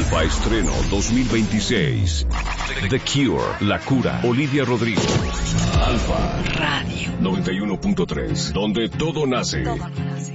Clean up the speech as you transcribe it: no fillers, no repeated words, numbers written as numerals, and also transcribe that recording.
Alfa Estreno 2026. The Cure, La Cura, Olivia Rodrigo. Alfa Radio 91.3, donde todo nace.